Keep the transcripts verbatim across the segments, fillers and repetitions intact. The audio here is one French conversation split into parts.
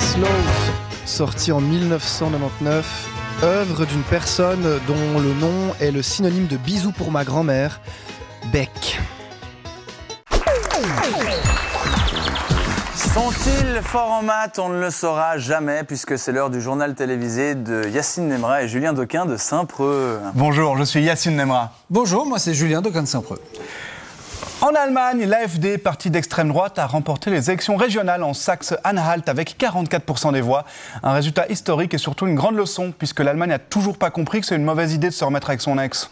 Slow, sorti en mille neuf cent quatre-vingt-dix-neuf, œuvre d'une personne dont le nom est le synonyme de bisou pour ma grand-mère, Beck. Sont-ils forts en maths? On ne le saura jamais puisque c'est l'heure du journal télévisé de Yacine Nemra et Julien Doquin de Saint-Preux. Bonjour, je suis Yacine Nemra. Bonjour, moi c'est Julien Doquin de Saint-Preux. En Allemagne, l'A F D, parti d'extrême droite, a remporté les élections régionales en Saxe-Anhalt avec quarante-quatre pour cent des voix. Un résultat historique et surtout une grande leçon puisque l'Allemagne n'a toujours pas compris que c'est une mauvaise idée de se remettre avec son ex.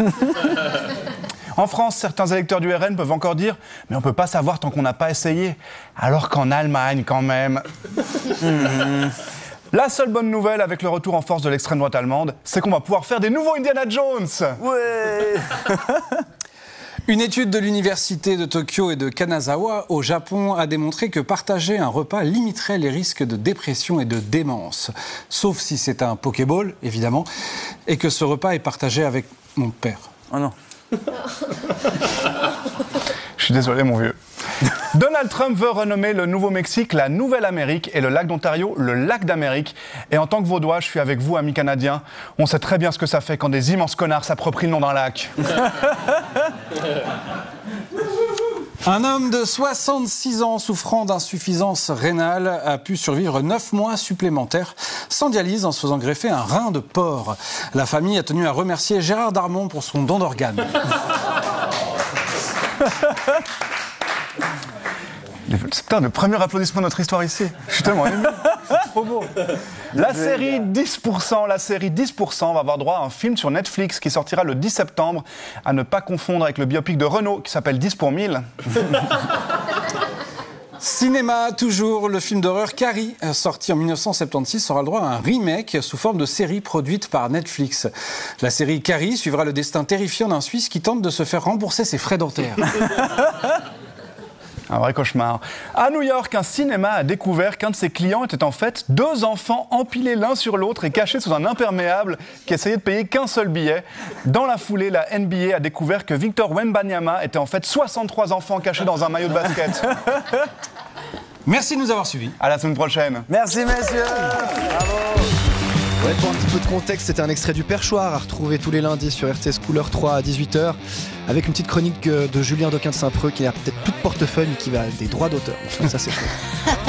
En France, certains électeurs du R N peuvent encore dire « mais on ne peut pas savoir tant qu'on n'a pas essayé ». Alors qu'en Allemagne, quand même... mmh. La seule bonne nouvelle avec le retour en force de l'extrême droite allemande, c'est qu'on va pouvoir faire des nouveaux Indiana Jones. Ouais. Une étude de l'université de Tokyo et de Kanazawa au Japon a démontré que partager un repas limiterait les risques de dépression et de démence. Sauf si c'est un Pokéball, évidemment, et que ce repas est partagé avec mon père. Oh non. Je suis désolé, mon vieux. Donald Trump veut renommer le Nouveau-Mexique la Nouvelle-Amérique et le lac d'Ontario le lac d'Amérique. Et en tant que Vaudois, je suis avec vous, amis canadiens. On sait très bien ce que ça fait quand des immenses connards s'approprient le nom d'un lac. Un homme de soixante-six ans souffrant d'insuffisance rénale a pu survivre neuf mois supplémentaires sans dialyse en se faisant greffer un rein de porc. La famille a tenu à remercier Gérard Darmon pour son don d'organes. C'est putain, le premier applaudissement de notre histoire ici. Je suis tellement ému. C'est trop beau. La série dix pour cent, la série dix pour cent va avoir droit à un film sur Netflix qui sortira le dix septembre, à ne pas confondre avec le biopic de Renault qui s'appelle dix pour mille. Cinéma, toujours, le film d'horreur Carrie, sorti en mille neuf cent soixante-seize, aura le droit à un remake sous forme de série produite par Netflix. La série Carrie suivra le destin terrifiant d'un Suisse qui tente de se faire rembourser ses frais dentaires. Un vrai cauchemar. À New York, un cinéma a découvert qu'un de ses clients était en fait deux enfants empilés l'un sur l'autre et cachés sous un imperméable qui essayait de payer qu'un seul billet. Dans la foulée, la N B A a découvert que Victor Wembanyama était en fait soixante-trois enfants cachés dans un maillot de basket. Merci de nous avoir suivis. À la semaine prochaine. Merci messieurs. Bravo. Ouais, pour un petit peu de contexte, c'était un extrait du Perchoir à retrouver tous les lundis sur R T S Couleur trois à dix-huit heures avec une petite chronique de Julien Doquin de Saint-Preux qui n'a peut-être plus de portefeuille mais qui va des droits d'auteur. Enfin, ça c'est chouette.